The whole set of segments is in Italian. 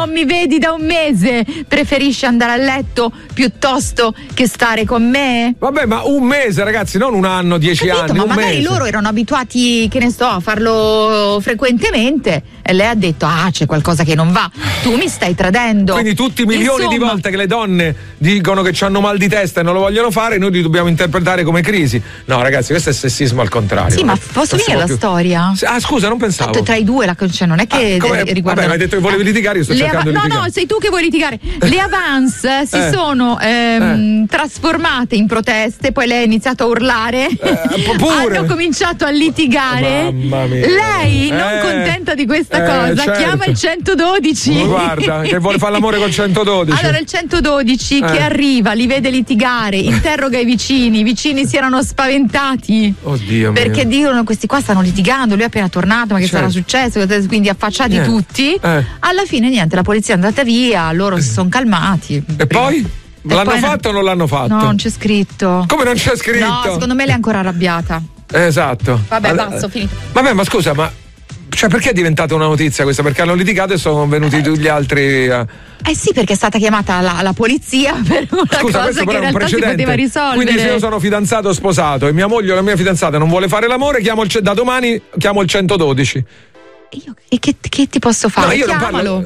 Non mi vedi da un mese, preferisci andare a letto piuttosto che stare con me? Vabbè, ma un mese, ragazzi, non un anno, 10 anni. Ma un magari mese. loro erano abituati, che ne so, a farlo frequentemente e lei ha detto c'è qualcosa che non va, tu mi stai tradendo. Quindi tutti i milioni di volte che le donne dicono che hanno mal di testa e non lo vogliono fare, noi li dobbiamo interpretare come crisi. No, ragazzi, questo è sessismo al contrario. Sì, ma posso finire la storia? Scusa, non pensavo. Tra i due non è che riguarda. Vabbè, mi hai detto che volevi litigare, io sto cercando di litigare. No, sei tu che vuoi litigare. Le Avance si sono trasformate in proteste, poi lei ha iniziato a urlare, hanno cominciato a litigare. Mamma mia. Lei, non contenta di questa cosa, certo. chiama il 112. Guarda, che vuole fare l'amore col 112. Allora il 112 che arriva, li vede litigare, interroga i vicini si erano spaventati. Oddio mio. Perché dicono questi qua stanno litigando, lui è appena tornato, ma che sarà successo? Quindi affacciati tutti. Alla fine niente, la polizia è andata via, loro si sono calmati. E poi? L'hanno fatto o non l'hanno fatto? No, non c'è scritto. Come non c'è scritto? No, secondo me lei è ancora arrabbiata. Esatto. Vabbè, basta, ho finito. Vabbè, ma scusa, perché è diventata una notizia questa? Perché hanno litigato e sono venuti tutti gli altri sì, perché è stata chiamata la polizia per una cosa che in realtà si poteva risolvere. Quindi se io sono fidanzato o sposato e mia moglie o la mia fidanzata non vuole fare l'amore, da domani chiamo il 112. Io che ti posso fare? No, io Chiamalo.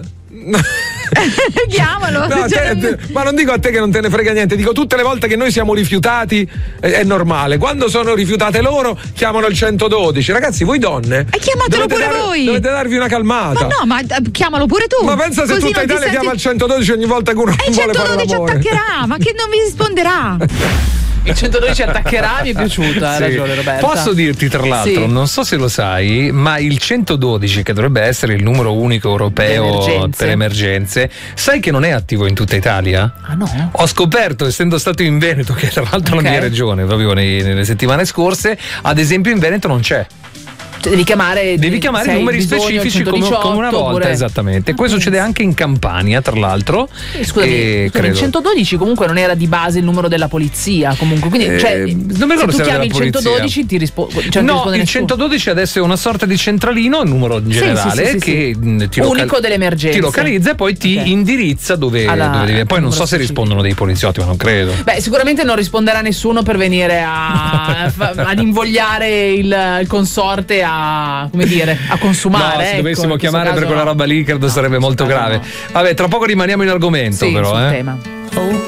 Chiamalo. No, ma non dico a te che non te ne frega niente, dico tutte le volte che noi siamo rifiutati è normale. Quando sono rifiutate loro chiamano il 112. Ragazzi, voi donne chiamatelo pure voi. Dovete darvi una calmata. Ma chiamalo pure tu. Ma pensa se tutta Italia chiama il 112 ogni volta che uno vuole fare l'amore. Il 112 attaccherà, ma che non vi risponderà. Il 112 attaccherà, mi è piaciuta, hai ragione Roberta. Posso dirti tra l'altro, non so se lo sai, ma il 112, che dovrebbe essere il numero unico europeo per emergenze, sai che non è attivo in tutta Italia? Ah no? Ho scoperto, essendo stato in Veneto, che tra l'altro è la mia regione, proprio nelle settimane scorse, ad esempio in Veneto non c'è. Devi chiamare numeri specifici come una volta, oppure... esattamente. Questo succede anche in Campania, tra l'altro. Scusami, il 112 comunque non era di base il numero della polizia, comunque, quindi non mi ricordo se tu se chiami il 112 ti risponde. No, il 112 adesso è una sorta di centralino, il numero generale che unico delle emergenze. Ti localizza e poi ti indirizza dove devi. Poi non so se rispondono dei poliziotti, ma non credo. Beh, sicuramente non risponderà nessuno per venire ad invogliare il consorte a consumare. No, se dovessimo chiamare per quella roba lì credo sarebbe molto grave. Vabbè, tra poco rimaniamo in argomento, però. Sul tema.